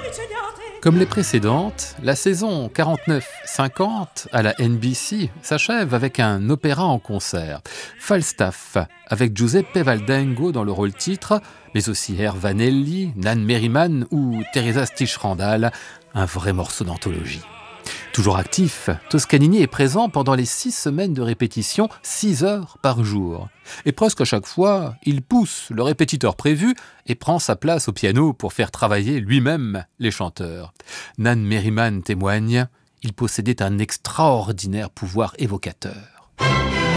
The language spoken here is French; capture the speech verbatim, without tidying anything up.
Comme les précédentes, la saison quarante-neuf cinquante à la N B C s'achève avec un opéra en concert. Falstaff, avec Giuseppe Valdengo dans le rôle titre, mais aussi Hervé Vanelli, Nan Merriman ou Teresa Stich-Randall, un vrai morceau d'anthologie. Toujours actif, Toscanini est présent pendant les six semaines de répétition, six heures par jour. Et presque à chaque fois, il pousse le répétiteur prévu et prend sa place au piano pour faire travailler lui-même les chanteurs. Nan Merriman témoigne, il possédait un extraordinaire pouvoir évocateur.